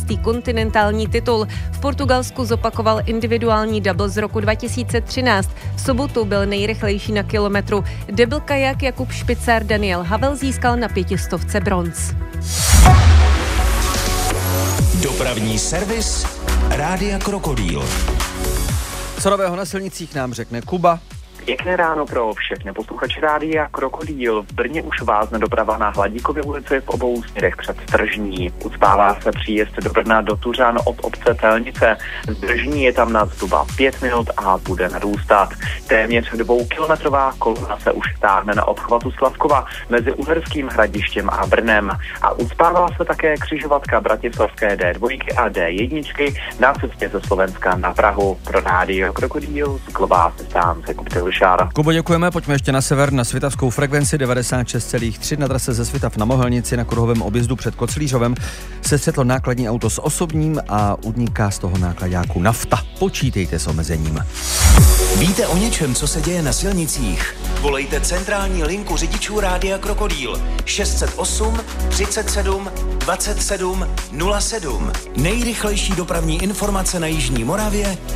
17. kontinentální titul. V Portugalsku zopakoval individuální double z roku 2013. V sobotu byl nejrychlejší na kilometru. Debil kajak Jakub Špicar Daniel Havel získal na 500 bronz. Dopravní servis Rádia Krokodýl. Co nového na silnicích nám řekne Kuba. Pěkné ráno pro všechny posluchače Rádia Krokodýl. V Brně už vázne doprava na Hladíkově ulici v obou směrech před Stržní. Ucpává se příjezd do Brna do Tuřan od obce Telnice. Zdržení je tam na zhruba 5 minut a bude narůstat. Téměř 2kilometrová kolona se už táhne na obchvatu Slavkova mezi Uherským Hradištěm a Brnem. A ucpává se také křižovatka bratislavské D2 a D1 na cestě ze Slovenska na Prahu. Pro Rádio Krokodýl z Globáse stánce Kuptil. Kubo, děkujeme, pojďme ještě na sever, na svitavskou frekvenci 96,3 na trase ze Svitav na Mohelnici na kruhovém objezdu před Koclířovem se střetlo nákladní auto s osobním a uniká z toho nákladáku nafta. Počítejte s omezením. Víte o něčem, co se děje na silnicích? Volejte centrální linku řidičů Rádia Krokodýl 608 37 27 07. Nejrychlejší dopravní informace na jižní Moravě